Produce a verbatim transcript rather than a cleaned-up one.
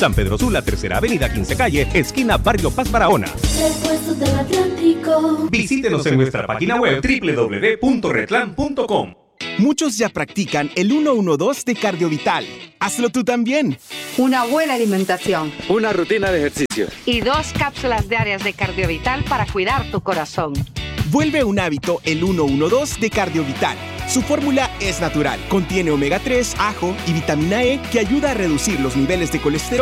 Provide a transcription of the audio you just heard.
San Pedro Sula, Tercera Avenida, quince Calle, esquina Barrio Paz Barahona. Repuestos del Atlántico. Visítenos en nuestra página web doble u doble u doble u punto retlan punto com. Muchos ya practican el ciento doce de Cardiovital. Hazlo tú también. Una buena alimentación. Una rutina de ejercicio. Y dos cápsulas diarias de Cardiovital para cuidar tu corazón. Vuelve un hábito el ciento doce de Cardiovital. Su fórmula es natural. Contiene omega tres, ajo y vitamina E que ayuda a reducir los niveles de colesterol